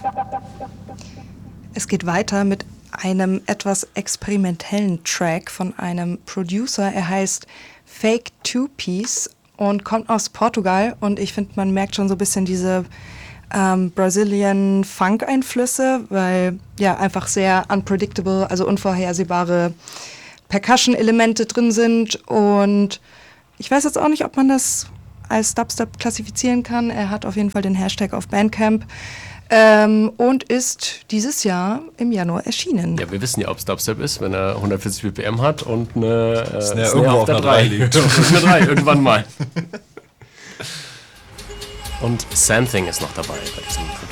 Es geht weiter mit einem etwas experimentellen Track von einem Producer. Er heißt Fake Two Piece und kommt aus Portugal. Und ich finde, man merkt schon so ein bisschen diese Brazilian Funk-Einflüsse, weil ja einfach sehr unpredictable, also unvorhersehbare Percussion-Elemente drin sind. Und ich weiß jetzt auch nicht, ob man das als Dubstep klassifizieren kann. Er hat auf jeden Fall den Hashtag auf Bandcamp und ist dieses Jahr im Januar erschienen. Ja, wir wissen ja, ob es Dubstep ist, wenn er 140 BPM hat und eine Snare auf der 3 liegt. Eine 3, irgendwann mal. Und Something ist noch dabei bei diesem